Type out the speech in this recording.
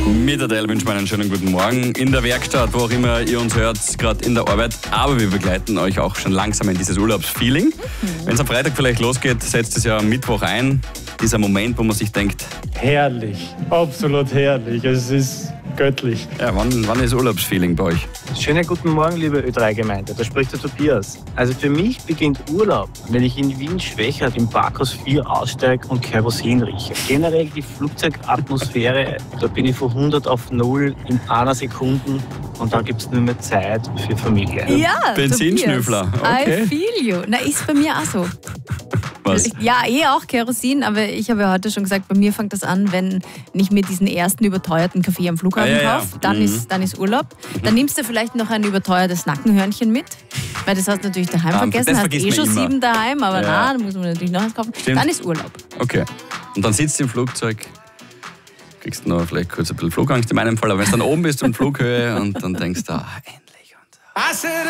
Mit Adele wünschen wir einen schönen guten Morgen. In der Werkstatt, wo auch immer ihr uns hört, gerade in der Arbeit. Aber wir begleiten euch auch schon langsam in dieses Urlaubsfeeling. Wenn es am Freitag vielleicht losgeht, setzt es ja am Mittwoch ein. Dieser Moment, wo man sich denkt, herrlich, absolut herrlich. Es ist göttlich. ja, wann ist Urlaubsfeeling bei euch? Schönen guten Morgen, liebe Ö3-Gemeinde. Da spricht der Tobias. Also für mich beginnt Urlaub, wenn ich in Wien-Schwächert im Parkhaus 4 aussteige und Kerosin rieche. Generell die Flugzeugatmosphäre, da bin ich von 100 auf 0 in einer Sekunde und dann gibt es nur mehr Zeit für Familie. Ja, Benzinschnüffler, okay. I feel you. Na, ist bei mir auch so. Was? Ja, auch Kerosin, aber ich habe ja heute schon gesagt, bei mir fängt das an, wenn ich mir diesen ersten überteuerten Kaffee am Flughafen kaufe, dann ist Urlaub. Dann nimmst du vielleicht noch ein überteuertes Nackenhörnchen mit, weil das hast du natürlich daheim vergessen, hast schon 7 daheim, aber dann muss man natürlich noch eins kaufen. Stimmt. Dann ist Urlaub. Okay. Und dann sitzt du im Flugzeug, kriegst du noch vielleicht kurz ein bisschen Flugangst in meinem Fall, aber wenn du dann oben bist und Flughöhe und dann denkst du, endlich. Und